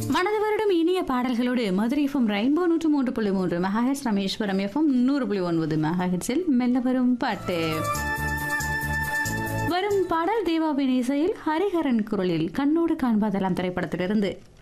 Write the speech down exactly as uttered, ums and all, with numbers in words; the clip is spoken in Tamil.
மனது வருடம் இனிய பாடல்களோடு மதுரை எஃப்எம் ரெயின்போ நூற்று மூன்று புள்ளி மூன்று மெகாஹெட்ஸ், ராமேஸ்வரம் எஃப்எம் நூறு புள்ளி ஒன்பது மெகாஹெட்ஸில் மெல்ல வரும் பாட்டு. வரும் பாடல் தேவாவின் இசையில் ஹரிஹரன் குரலில் கண்ணோடு காண்பதெல்லாம் திரைப்படத்திலிருந்து.